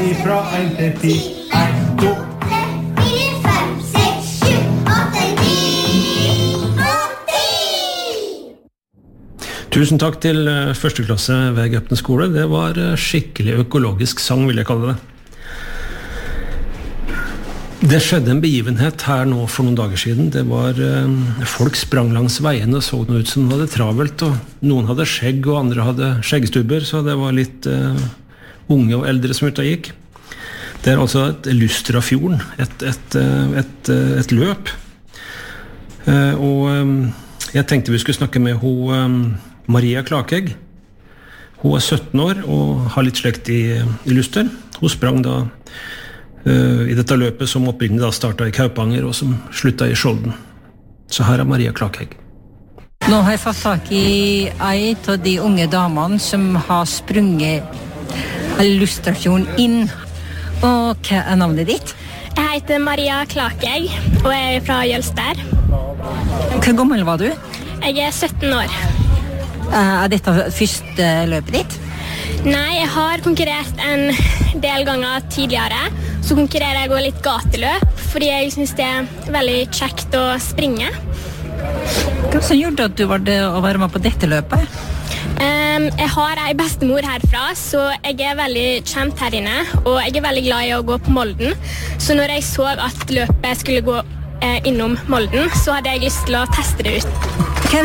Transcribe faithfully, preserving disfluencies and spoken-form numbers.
ifra en til ti. En, to, tre, fire, fem, seks, sju, åtte, ni og ti. Tusen takk til første klasse ved Gøpten skole. Det var skikkelig økologisk sang, vil jeg kalle det. Det skjedde en begivenhet her nå for noen dager siden. Det var eh, folk sprang langs veien og så noe ut som de hadde travelt, og noen hadde skjegg og andre hadde skjeggstubber, så det var litt eh, unge og eldre som ute og gikk. Det er altså et Lustrafjorden, et, et, et, et løp. Eh, og eh, jeg tenkte vi skulle snakke med ho, eh, Maria Klakegg. Hun er sytten år og har litt slekt i, i Luster. Hun sprang da Uh, i dette løpet som opprinnelig da startet i Kaupanger og som sluttet i Skjolden. Så her er Maria Klakegg. Nå har jeg fått tak i ei av de unge damene som har sprunget Lustrafjorden inn. Og hva er navnet ditt? Jeg heter Maria Klakegg, og jeg er fra Jølster. Hvor gammel var du? Jeg er sytten år. Er dette første løpet ditt? Nei, jeg har konkurrert en del ganger tidligere. Så konkurrerer jeg også litt gateløp, fordi jeg synes det er veldig kjekt å springe. Hva som gjorde at du valgte å være med på dette løpet? Um, jeg har en bestemor herfra, så jeg er veldig kjent her inne, og jeg er veldig glad i å gå på Molden. Så når jeg så at løpet skulle gå eh, innom Molden, så hadde jeg lyst til å teste det ut.